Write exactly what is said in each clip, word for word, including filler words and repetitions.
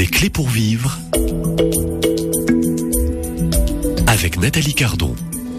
clés pour vivre avec Nathalie Cardon.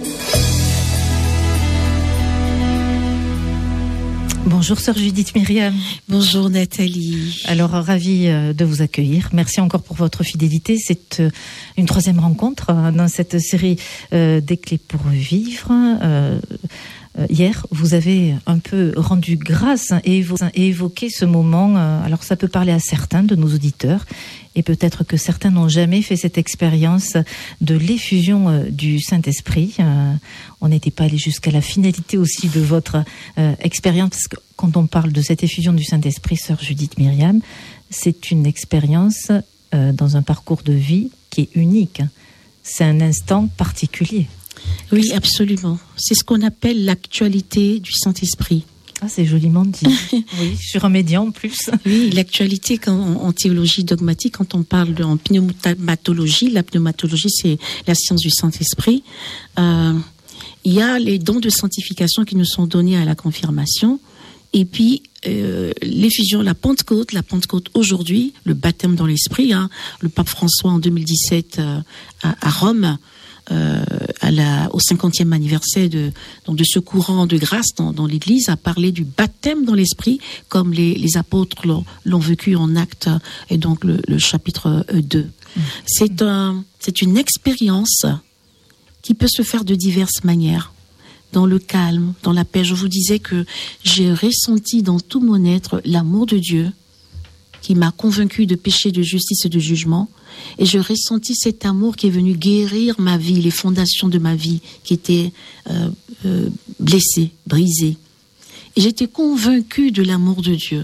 Bonjour sœur Judith Myriam. Bonjour Nathalie. Alors ravie de vous accueillir. Merci encore pour votre fidélité. C'est une troisième rencontre dans cette série des clés pour vivre. Euh, Hier, vous avez un peu rendu grâce et évoqué ce moment. Alors, ça peut parler à certains de nos auditeurs, et peut-être que certains n'ont jamais fait cette expérience de l'effusion du Saint-Esprit. On n'était pas allé jusqu'à la finalité aussi de votre expérience, parce que quand on parle de cette effusion du Saint-Esprit, sœur Judith Myriam, c'est une expérience dans un parcours de vie qui est unique. C'est un instant particulier. Oui, absolument. C'est ce qu'on appelle l'actualité du Saint-Esprit. Ah, c'est joliment dit. Oui, sur un média en plus. Oui, l'actualité quand, en, en théologie dogmatique, quand on parle de, en pneumatologie, la pneumatologie, c'est la science du Saint-Esprit. Euh, il y a les dons de sanctification qui nous sont donnés à la confirmation. Et puis, euh, l'effusion, la Pentecôte, la Pentecôte aujourd'hui, le baptême dans l'Esprit, hein, le pape François en deux mille dix-sept euh, à, à Rome, Euh, à la, au cinquantième anniversaire de, donc de ce courant de grâce dans, dans l'Église, a parlé du baptême dans l'Esprit, comme les, les apôtres l'ont, l'ont vécu en Actes, et donc le, le chapitre deux. Mmh. C'est, un, c'est une expérience qui peut se faire de diverses manières, dans le calme, dans la paix. Je vous disais que j'ai ressenti dans tout mon être l'amour de Dieu, qui m'a convaincu de péché, de justice et de jugement. Et j'ai ressenti cet amour qui est venu guérir ma vie, les fondations de ma vie qui étaient euh, euh, blessées, brisées. Et j'étais convaincue de l'amour de Dieu.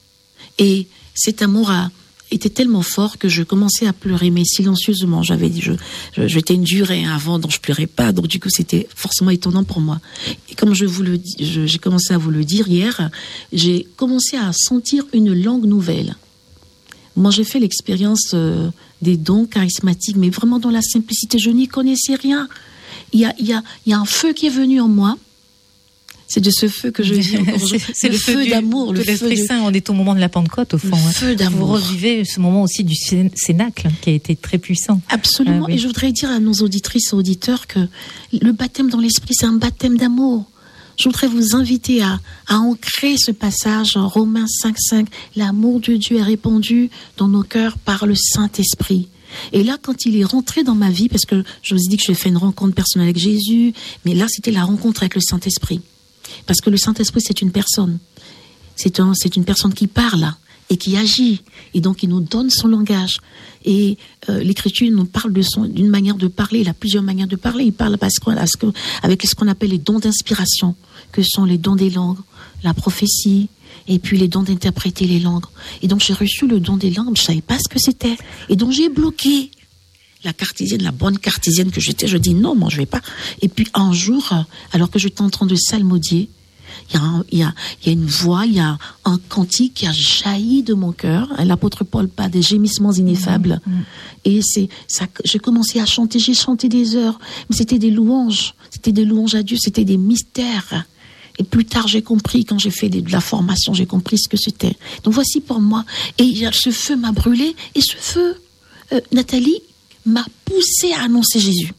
Et cet amour a été tellement fort que je commençais à pleurer, mais silencieusement. J'avais dit, je, je, j'étais une durée avant, donc je pleurais pas. Donc du coup, c'était forcément étonnant pour moi. Et comme je vous le dis, je, j'ai commencé à vous le dire hier, j'ai commencé à sentir une langue nouvelle. Moi, j'ai fait l'expérience euh, des dons charismatiques, mais vraiment dans la simplicité. Je n'y connaissais rien. Il y a, il y a, il y a un feu qui est venu en moi. C'est de ce feu que je vis encore. c'est, c'est le, le feu, feu du, d'amour, de le l'Esprit feu de... Saint. On est au moment de la Pentecôte, au fond. Le hein. feu d'amour. Vous revivez ce moment aussi du cénacle qui a été très puissant. Absolument. Ah, oui. Et je voudrais dire à nos auditrices et auditeurs que le baptême dans l'Esprit, c'est un baptême d'amour. Je voudrais vous inviter à, à ancrer ce passage en Romains cinq cinq. L'amour de Dieu est répandu dans nos cœurs par le Saint-Esprit. Et là, quand il est rentré dans ma vie, parce que je vous ai dit que j'ai fait une rencontre personnelle avec Jésus, mais là, c'était la rencontre avec le Saint-Esprit. Parce que le Saint-Esprit, c'est une personne. C'est, un, c'est une personne qui parle et qui agit. Et donc, il nous donne son langage. Et euh, l'Écriture nous parle de son, d'une manière de parler. Il a plusieurs manières de parler. Il parle parce que, parce que, avec ce qu'on appelle les dons d'inspiration, que sont les dons des langues, la prophétie, et puis les dons d'interpréter les langues. Et donc, j'ai reçu le don des langues. Je ne savais pas ce que c'était. Et donc, j'ai bloqué la cartésienne, la bonne cartésienne que j'étais. Je dis non, moi, je ne vais pas. Et puis, un jour, alors que j'étais en train de psalmodier, Il y, a un, il, y a, il y a une voix, il y a un cantique qui a jailli de mon cœur. L'apôtre Paul parle des gémissements ineffables. Mmh, mmh. Et c'est ça, j'ai commencé à chanter, j'ai chanté des heures. Mais c'était des louanges, c'était des louanges à Dieu, c'était des mystères. Et plus tard, j'ai compris, quand j'ai fait de la formation, j'ai compris ce que c'était. Donc voici pour moi. Et ce feu m'a brûlé. Et ce feu, euh, Nathalie, m'a poussé à annoncer Jésus.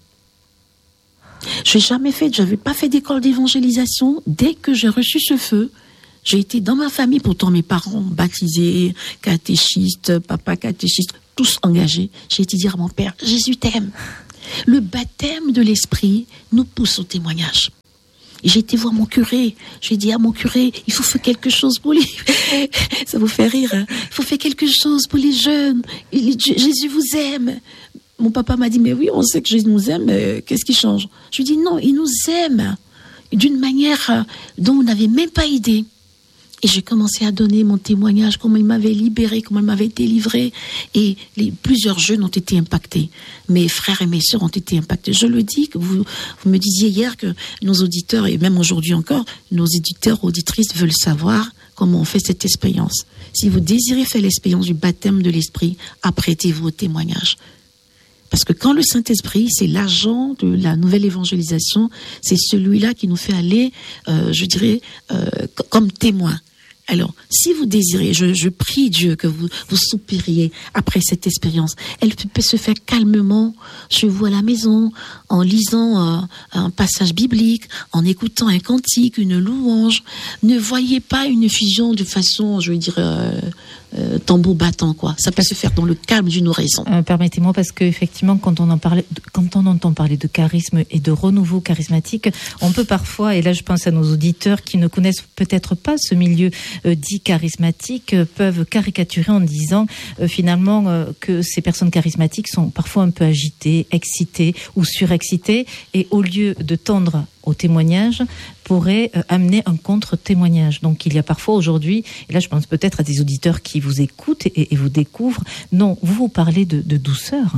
Je n'ai jamais fait, je n'avais pas fait d'école d'évangélisation. Dès que j'ai reçu ce feu, j'ai été dans ma famille, pourtant mes parents baptisés, catéchistes, papa catéchiste, tous engagés. J'ai été dire à mon père, Jésus t'aime. Le baptême de l'Esprit nous pousse au témoignage. Et j'ai été voir mon curé. J'ai dit à mon curé, il faut faire quelque chose pour les... Ça vous fait rire, hein? Il faut faire quelque chose pour les jeunes. Jésus vous aime. Mon papa m'a dit, mais oui, on sait que Jésus nous aime, mais qu'est-ce qui change? Je lui dis, non, il nous aime d'une manière dont on n'avait même pas idée. Et j'ai commencé à donner mon témoignage, comment il m'avait libéré, comment il m'avait délivré. Et les, plusieurs jeunes ont été impactés. Mes frères et mes sœurs ont été impactés. Je le dis, que vous, vous me disiez hier que nos auditeurs, et même aujourd'hui encore, nos éditeurs, auditrices veulent savoir comment on fait cette expérience. Si vous désirez faire l'expérience du baptême de l'Esprit, apprêtez-vous au témoignage. Parce que quand le Saint-Esprit, c'est l'agent de la nouvelle évangélisation, c'est celui-là qui nous fait aller, euh, je dirais, euh, comme témoin. Alors, si vous désirez, je, je prie Dieu que vous, vous soupiriez après cette expérience. Elle peut se faire calmement chez vous à la maison, en lisant euh, un passage biblique, en écoutant un cantique, une louange. Ne voyez pas une fusion de façon, je veux dire, euh, euh, tambour battant, quoi. Ça peut se faire dans le calme d'une oraison. Euh, permettez-moi, parce que effectivement, quand on en parlait, quand on entend parler de charisme et de renouveau charismatique, on peut parfois, et là je pense à nos auditeurs qui ne connaissent peut-être pas ce milieu euh, dit charismatique, euh, peuvent caricaturer en disant euh, finalement euh, que ces personnes charismatiques sont parfois un peu agitées, excitées ou surexcitées, et au lieu de tendre au témoignage, pourrait euh, amener un contre-témoignage. Donc il y a parfois aujourd'hui, et là je pense peut-être à des auditeurs qui vous écoutent et, et vous découvrent, non, vous vous parlez de, de douceur.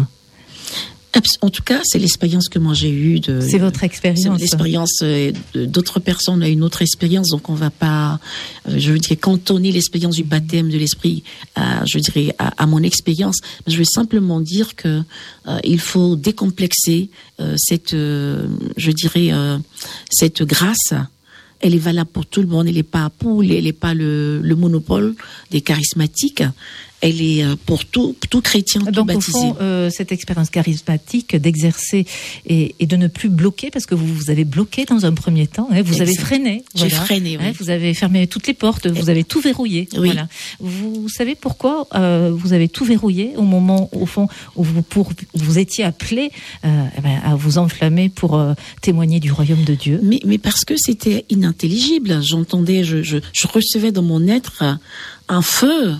En tout cas, c'est l'expérience que moi j'ai eue. De, c'est votre expérience. C'est l'expérience d'autres personnes a une autre expérience, donc on va pas, je veux dire, cantonner l'expérience du baptême de l'esprit à, je dirais, à, à mon expérience. Je vais simplement dire que euh, il faut décomplexer euh, cette, euh, je dirais, euh, cette grâce. Elle est valable pour tout le monde. Elle n'est pas pour, elle n'est pas le, le monopole des charismatiques. Elle est pour tout, tout chrétien, tout Donc, baptisé. Donc, au fond, euh, cette expérience charismatique d'exercer et, et de ne plus bloquer, parce que vous vous avez bloqué dans un premier temps, hein, vous exact. avez freiné. J'ai voilà, freiné, oui. Hein, vous avez fermé toutes les portes, vous avez tout verrouillé. Oui. Voilà. Vous savez pourquoi euh, vous avez tout verrouillé au moment, au fond, où vous, pour, vous étiez appelé euh, eh ben, à vous enflammer pour euh, témoigner du royaume de Dieu. Mais, mais parce que c'était inintelligible. J'entendais, je, je, je recevais dans mon être un feu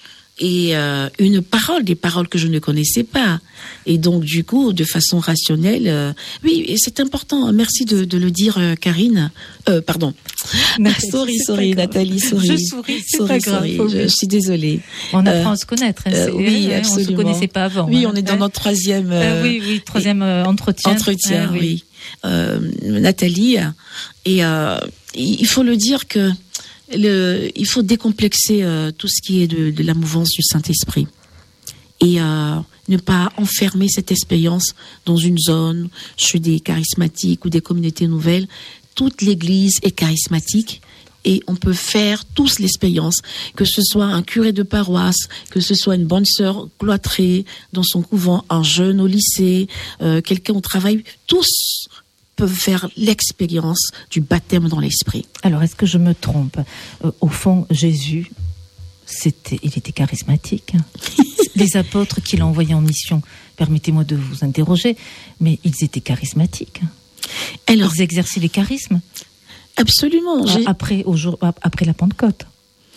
et euh, une parole, des paroles que je ne connaissais pas. Et donc, du coup, de façon rationnelle, euh, oui, et c'est important. Merci de, de le dire, euh, Karine. Euh, pardon. Nathalie, sorry, sorry, Nathalie, sorry. Je souris, c'est sorry, pas grave. Sorry, je, je suis désolée. On apprend euh, à se connaître. Hein, euh, oui, hein, absolument. On ne se connaissait pas avant. Oui, hein, on est dans hein. notre troisième... Euh, euh, oui, oui, troisième euh, entretien. Entretien, ah, oui. oui. Euh, Nathalie, et euh, il faut le dire que Le, il faut décomplexer euh, tout ce qui est de, de la mouvance du Saint-Esprit et euh, ne pas enfermer cette expérience dans une zone chez des charismatiques ou des communautés nouvelles. Toute l'Église est charismatique et on peut faire tous l'expérience, que ce soit un curé de paroisse, que ce soit une bonne sœur cloîtrée dans son couvent, un jeune au lycée, euh, quelqu'un au travail, tous peuvent faire l'expérience du baptême dans l'esprit. Alors, est-ce que je me trompe ? euh, Au fond, Jésus, c'était, il était charismatique. Les apôtres qu'il a envoyés en mission, permettez-moi de vous interroger, mais ils étaient charismatiques. Alors, ils exerçaient les charismes. Absolument. J'ai... Après, au jour, après la Pentecôte.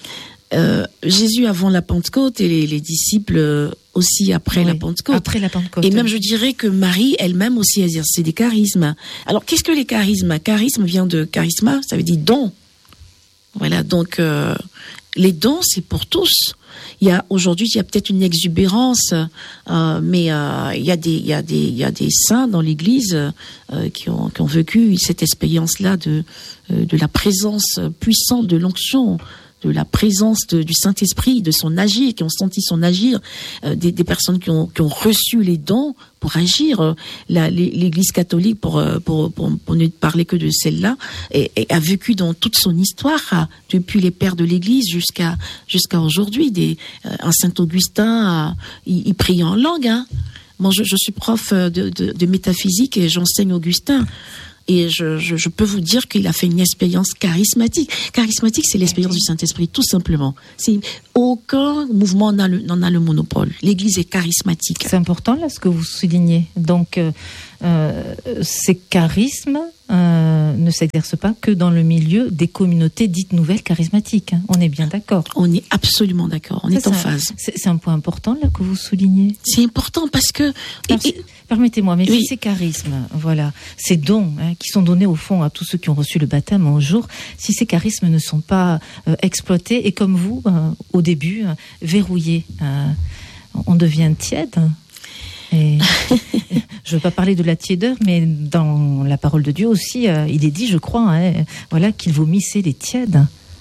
Euh, Jésus avant la Pentecôte et les, les disciples aussi après oui, la Pentecôte. Après la Pentecôte. Et même je dirais que Marie elle-même aussi exerçait des charismes. Alors qu'est-ce que les charismes ? Charisme vient de charisma, ça veut dire don. Voilà, donc euh, les dons c'est pour tous. Il y a aujourd'hui il y a peut-être une exubérance, euh, mais euh, il y a des il y a des il y a des saints dans l'Église euh, qui ont qui ont vécu cette expérience-là de euh, de la présence puissante de l'onction, de la présence de, du Saint-Esprit, de son agir, qui ont senti son agir, euh, des, des personnes qui ont, qui ont reçu les dons pour agir. Euh, la, l'Église catholique, pour, pour, pour, pour ne parler que de celle-là, et, et a vécu dans toute son histoire, hein, depuis les pères de l'Église jusqu'à jusqu'à aujourd'hui. Des, euh, un Saint-Augustin, euh, il, il priait en langue. Hein. Moi, je, je suis prof de, de, de métaphysique et j'enseigne Augustin. Et je, je, je peux vous dire qu'il a fait une expérience charismatique. Charismatique, c'est l'expérience du Saint-Esprit, tout simplement. C'est, aucun mouvement n'en a, n'en a le monopole. L'Église est charismatique. C'est important, là, ce que vous soulignez. Donc, euh, euh, ces charismes euh, ne s'exercent pas que dans le milieu des communautés dites nouvelles charismatiques. Hein. On est bien d'accord. On est absolument d'accord. On ça, est en ça, phase. C'est, c'est un point important, là, que vous soulignez. C'est important parce que... Alors, et, et, permettez-moi, mais oui. si ces charismes, voilà, ces dons hein, qui sont donnés au fond à tous ceux qui ont reçu le baptême un jour, si ces charismes ne sont pas euh, exploités, et comme vous, euh, au début, euh, verrouillés, euh, on devient tiède. Et je ne veux pas parler de la tiédeur, mais dans la parole de Dieu aussi, euh, il est dit, je crois, hein, voilà, qu'il vomissait les tièdes.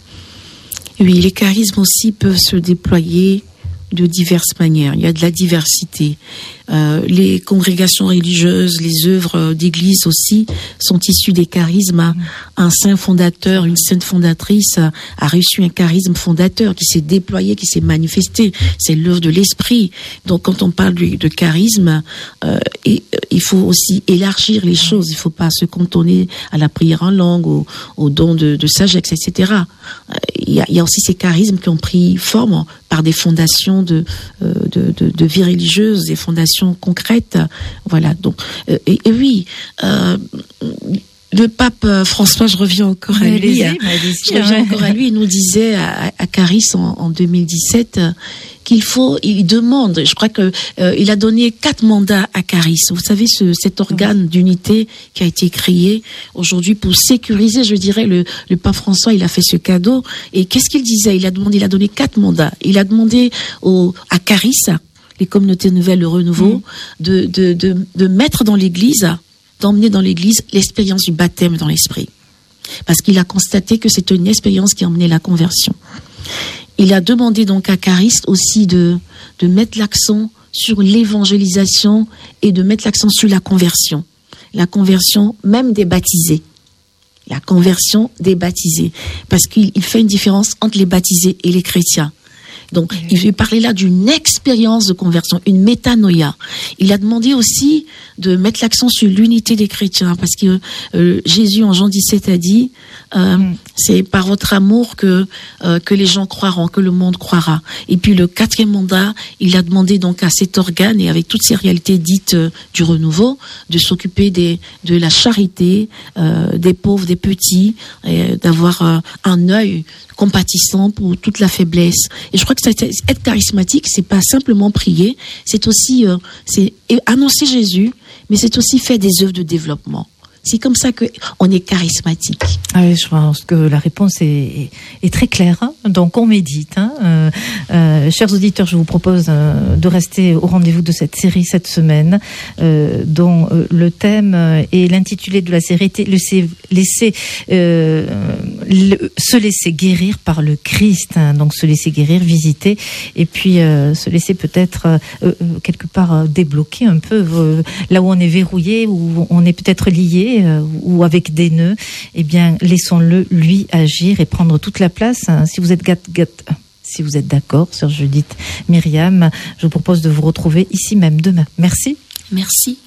Oui, les charismes aussi peuvent se déployer de diverses manières. Il y a de la diversité. Euh, les congrégations religieuses, les œuvres d'église aussi sont issues des charismes. Un saint fondateur, une sainte fondatrice a, a reçu un charisme fondateur qui s'est déployé, qui s'est manifesté. C'est l'œuvre de l'esprit. Donc quand on parle de, de charisme, euh, et, il faut aussi élargir les choses. Il ne faut pas se cantonner à la prière en langue, au, au don de, de sagesse, et cetera. Il y a, il y a aussi ces charismes qui ont pris forme par des fondations de, euh, de, de, de vie religieuse, des fondations concrètes. Voilà. Donc, euh, et, et oui. Euh, Le pape François, je reviens encore à lui. Hein, je reviens encore à lui. Il nous disait à, à Caris en, en deux mille dix-sept qu'il faut, il demande. Je crois que euh, il a donné quatre mandats à Caris. Vous savez, ce, cet organe d'unité qui a été créé aujourd'hui pour sécuriser, je dirais, le, le pape François. Il a fait ce cadeau. Et qu'est-ce qu'il disait? Il a demandé, il a donné quatre mandats. Il a demandé au, à Caris, les communautés nouvelles, le renouveau, mmh. de, de, de, de mettre dans l'Église. d'emmener dans l'Église l'expérience du baptême dans l'Esprit. Parce qu'il a constaté que c'était une expérience qui emmenait la conversion. Il a demandé donc à Caris aussi de, de mettre l'accent sur l'évangélisation et de mettre l'accent sur la conversion. La conversion même des baptisés. La conversion des baptisés. Parce qu'il il fait une différence entre les baptisés et les chrétiens. Donc, mmh. il veut parler là d'une expérience de conversion, une métanoïa. Il a demandé aussi de mettre l'accent sur l'unité des chrétiens, parce que euh, Jésus, en Jean dix-sept, a dit euh, mmh. c'est par votre amour que euh, que les gens croiront, que le monde croira. Et puis, le quatrième mandat, il a demandé donc à cet organe, et avec toutes ces réalités dites euh, du renouveau, de s'occuper des de la charité, euh, des pauvres, des petits, et d'avoir euh, un œil compatissant pour toute la faiblesse. Et je crois que être charismatique, c'est pas simplement prier, c'est aussi euh, c'est annoncer Jésus, mais c'est aussi faire des œuvres de développement. C'est comme ça qu'on est charismatique. Ah oui, je pense que la réponse est, est, est très claire. Hein. Donc, on médite. Hein. Euh, euh, chers auditeurs, je vous propose euh, de rester au rendez-vous de cette série cette semaine, euh, dont euh, le thème et l'intitulé de la série était laisser, laisser, euh, le, se laisser guérir par le Christ. Hein. Donc, se laisser guérir, visiter, et puis euh, se laisser peut-être euh, euh, quelque part euh, débloquer un peu euh, là où on est verrouillé, où on est peut-être lié, ou avec des nœuds, eh bien, laissons-le, lui, agir et prendre toute la place. Si vous êtes, gat, gat, si vous êtes d'accord, sœur Judith, Myriam, je vous propose de vous retrouver ici même demain. Merci. Merci.